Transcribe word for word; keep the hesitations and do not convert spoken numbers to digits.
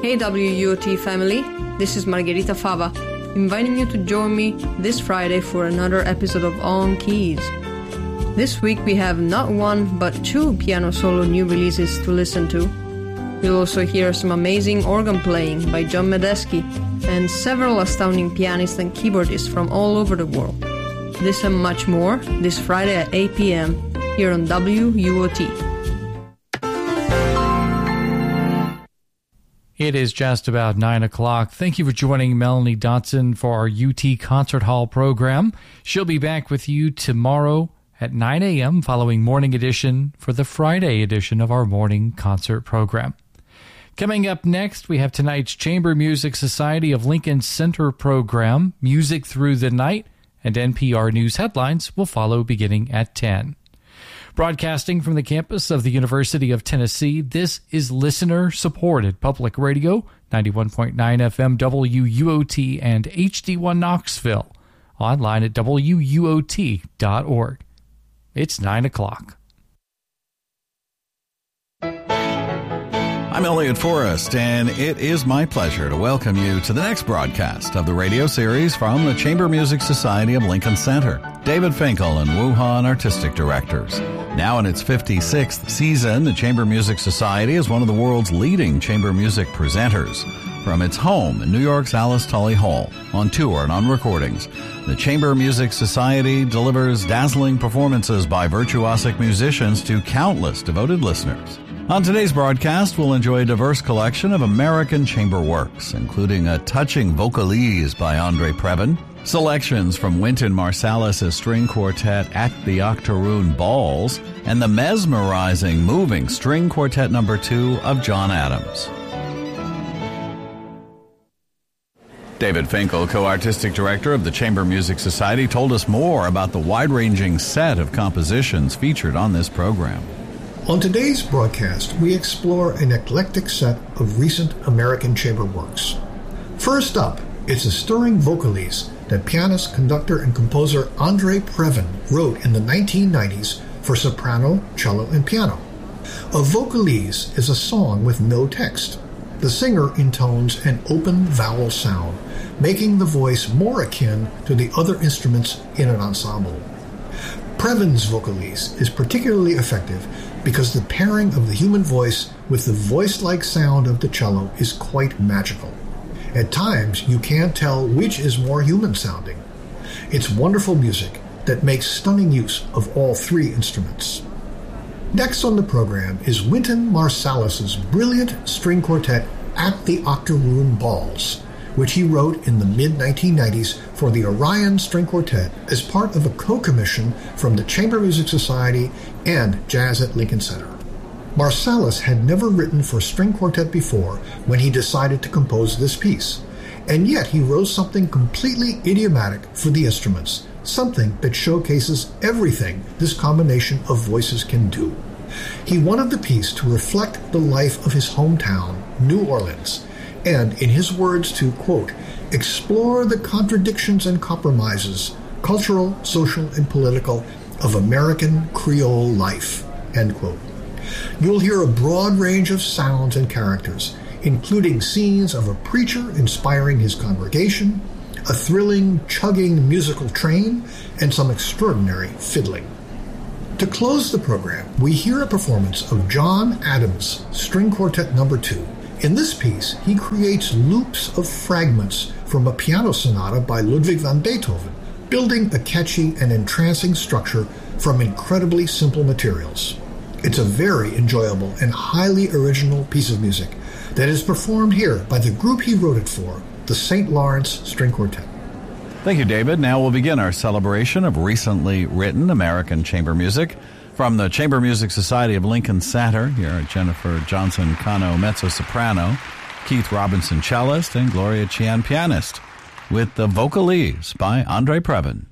Hey W U O T family, this is Margherita Fava, inviting you to join me this Friday for another episode of On Keys. This week we have not one but two piano solo new releases to listen to. You'll also hear some amazing organ playing by John Medeski and several astounding pianists and keyboardists from all over the world. This and much more this Friday at eight p.m. here on W U O T. It is just about nine o'clock. Thank you for joining Melanie Dotson for our U T Concert Hall program. She'll be back with you tomorrow at nine a.m. following Morning Edition for the Friday edition of our morning concert program. Coming up next, we have tonight's Chamber Music Society of Lincoln Center program, Music Through the Night, and N P R News headlines will follow beginning at ten. Broadcasting from the campus of the University of Tennessee, this is listener-supported public radio, ninety-one point nine F M W U O T and H D one Knoxville, online at W U O T dot org. It's nine o'clock. I'm Elliot Forrest, and it is my pleasure to welcome you to the next broadcast of the radio series from the Chamber Music Society of Lincoln Center. David Finkel and Wu Han, artistic directors. Now in its fifty-sixth season, the Chamber Music Society is one of the world's leading chamber music presenters. From its home in New York's Alice Tully Hall, on tour and on recordings, the Chamber Music Society delivers dazzling performances by virtuosic musicians to countless devoted listeners. On today's broadcast, we'll enjoy a diverse collection of American chamber works, including a touching vocalese by Andre Previn, selections from Wynton Marsalis' string quartet At the Octoroon Balls, and the mesmerizing, moving string quartet number two of John Adams. David Finkel, co-artistic director of the Chamber Music Society, told us more about the wide-ranging set of compositions featured on this program. On today's broadcast, we explore an eclectic set of recent American chamber works. First up, it's a stirring vocalese that pianist, conductor, and composer Andre Previn wrote in the nineteen nineties for soprano, cello, and piano. A vocalese is a song with no text. The singer intones an open vowel sound, making the voice more akin to the other instruments in an ensemble. Previn's vocalese is particularly effective because the pairing of the human voice with the voice-like sound of the cello is quite magical. At times, you can't tell which is more human-sounding. It's wonderful music that makes stunning use of all three instruments. Next on the program is Wynton Marsalis' brilliant string quartet At the Octoroon Balls, which he wrote in the mid nineteen nineties for the Orion String Quartet as part of a co-commission from the Chamber Music Society and Jazz at Lincoln Center. Marsalis had never written for string quartet before when he decided to compose this piece, and yet he wrote something completely idiomatic for the instruments, something that showcases everything this combination of voices can do. He wanted the piece to reflect the life of his hometown, New Orleans, and, in his words, to, quote, explore the contradictions and compromises, cultural, social, and political, of American Creole life, end quote. You'll hear a broad range of sounds and characters, including scenes of a preacher inspiring his congregation, a thrilling, chugging musical train, and some extraordinary fiddling. To close the program, we hear a performance of John Adams' String Quartet number two. In this piece, he creates loops of fragments from a piano sonata by Ludwig van Beethoven, building a catchy and entrancing structure from incredibly simple materials. It's a very enjoyable and highly original piece of music that is performed here by the group he wrote it for, the Saint Lawrence String Quartet. Thank you, David. Now we'll begin our celebration of recently written American chamber music. From the Chamber Music Society of Lincoln Center, here are Jennifer Johnson-Cano, mezzo-soprano, Keith Robinson, cellist, and Gloria Chian, pianist, with the vocalese by Andre Previn.